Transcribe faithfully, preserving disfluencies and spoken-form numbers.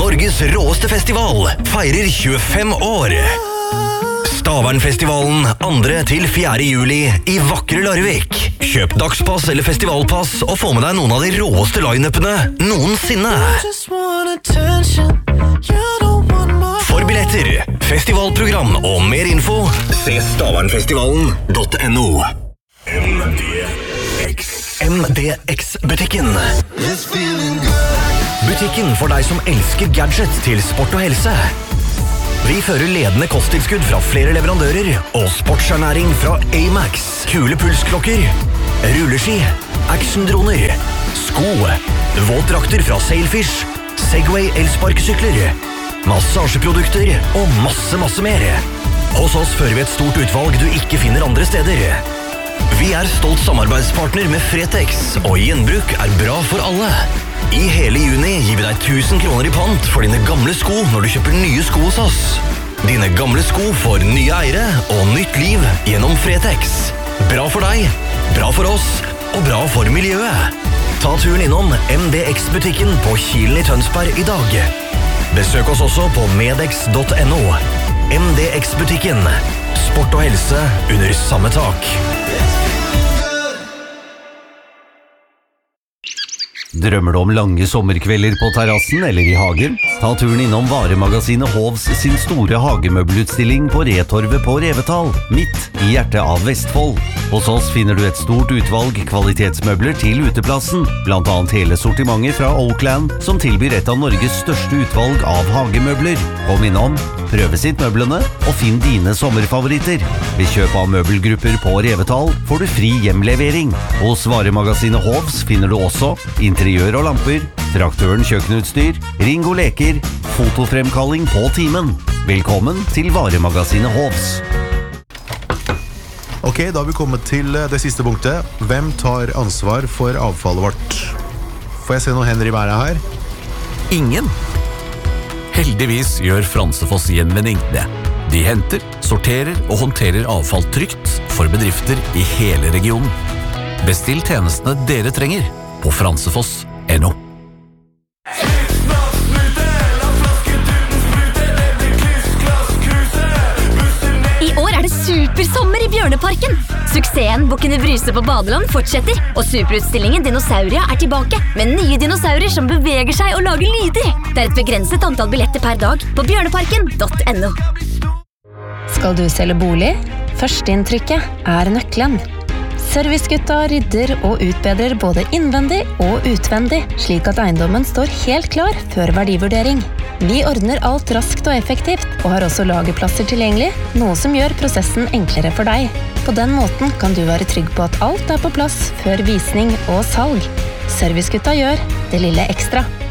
Norges råeste festival feirer tjuefem år. Stavernfestivalen andre til fjerde juli i vakre Larvik. Kjøp dagspass eller festivalpass og få med deg noen av de råeste line-upene noensinne. For billetter, festivalprogram og mer info, se stavernfestivalen punktum no. M D X M D X-butikken. Butikken for deg som elsker gadget til sport og helse. Vi fører ledende kosttilskudd fra flere leverandører og sportsernæring fra A-Max, kule pulsklokker, rulleski, actiondroner, sko, våtdrakter fra Sailfish, Segway elsparkesykler, massasjeprodukter og masse, masse mer. Hos oss fører vi et stort utvalg du ikke finner andre steder. Vi er stolt samarbeidspartner med Fretex, og gjenbruk er bra for alle. I hele juni gir vi deg tusen kroner i pant for dine gamle sko når du kjøper nye sko hos oss. Dine gamle sko får nye eiere og nytt liv gjennom Fretex. Bra for deg, bra for oss og bra for miljøet. Ta turen innom M D X-butikken på Kilen i Tønsberg i dag. Besøk oss også på medex punktum no. M D X-butikken. Sport og helse under samme tak. Drømmer du om lange sommerkvelder på terrassen eller i hagen? Ta turen innom varemagasinet Hovs sin store hagemøbelutstilling på Retorvet på Revetal, midt i hjertet av Vestfold. Hos oss finner du et stort utvalg kvalitetsmøbler til uteplassen, blant annet hele sortimentet fra Oakland, som tilbyr et av Norges største utvalg av hagemøbler. Kom innom, prøve sitt møblene og finn dine sommerfavoritter. Ved kjøp av møbelgrupper på Revetal får du fri hjemlevering. Hos varemagasinet Hovs finner du også interiør og lamper, traktøren kjøkkenutstyr, Ringo leker, fotofremkalling på timen. Velkommen til varemagasinet Hovs. Ok, da har vi kommet til det siste punktet. Hvem tar ansvar for avfallet vårt? Får jeg se noen hender i været her? Ingen. Heldigvis gjør Fransefoss Gjenvinning det. De henter, sorterer og håndterer avfall trygt for bedrifter i hele regionen. Bestill tjenestene dere trenger på fransefoss punktum no. I år er det supersommer i Bjørneparken. Suksessen Bukkene Bryse på badeland fortsetter, og superutstillingen Dinosauria er tilbake, med nye dinosaurer som beveger seg og lager lyder. Det er et begrenset antall billetter per dag på bjørneparken punktum no. Skal du selge bolig? Førsteinntrykket er nøkkelen. Servicegutta rydder og utbedrer både innvendig og utvendig, slik at eiendommen står helt klar før verdivurdering. Vi ordner alt raskt og effektivt, og har også lagerplasser tilgjengelig, noe som gjør prosessen enklere for deg. På den måten kan du være trygg på at alt er på plass før visning og salg. Servicegutta gjør det lille ekstra.